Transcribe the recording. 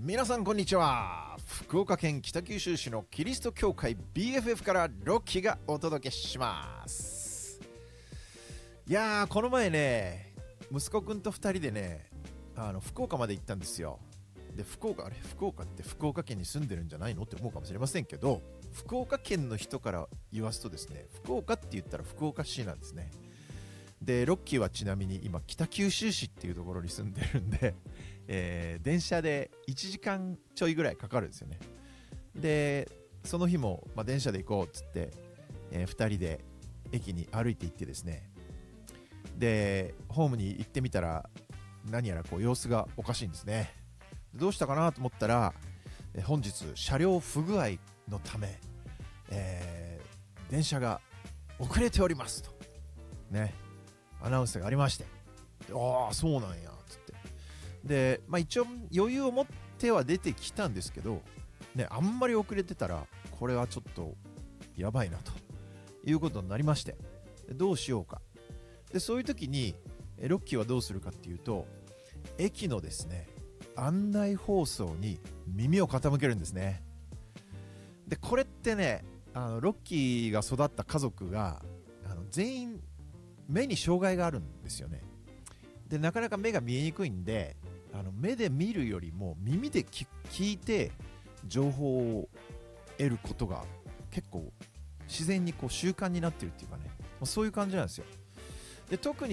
皆さんこんにちは。福岡県北九州市のキリスト教会 BFF からロッキーがお届けします。いやー、この前ね、息子くんと2人でね、福岡まで行ったんですよ。で、福岡って福岡県に住んでるんじゃないのって思うかもしれませんけど、福岡県の人から言わすとですね、福岡って言ったら福岡市なんですね。で、ロッキーはちなみに今北九州市っていうところに住んでるんで、電車で1時間ちょいぐらいかかるんですよね。で、その日も、電車で行こうっつって、2人で駅に歩いて行ってですね、でホームに行ってみたら何やらこう様子がおかしいんですね。どうしたかなと思ったら、本日車両不具合のため、電車が遅れておりますとね、アナウンスがありまして、ああそうなんやつって、で、一応余裕を持っては出てきたんですけどね、あんまり遅れてたらこれはちょっとやばいなということになりまして、どうしようか。で、そういう時にロッキーはどうするかっていうと、駅のですね案内放送に耳を傾けるんですね。で、これってね、ロッキーが育った家族が全員目に障害があるんですよね。で、なかなか目が見えにくいんで、目で見るよりも耳で聞いて情報を得ることが結構自然にこう習慣になってるっていうかね、そういう感じなんですよ。で、特に